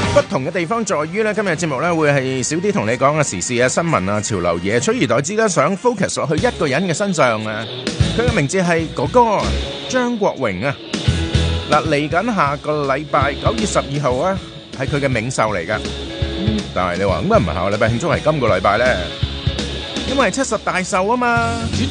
不同嘅地方在於咧，今日節目咧會係少啲同你講嘅時事啊、新聞啊、潮流嘢，取而代之咧想 focus 落去一個人嘅身上啊。佢嘅名字係哥哥張國榮啊。嗱，嚟緊下個禮拜9月12號啊，係佢嘅冥壽嚟噶。但係你話咁解唔係下個禮拜慶祝，係今個禮拜咧？因為70大壽啊嘛。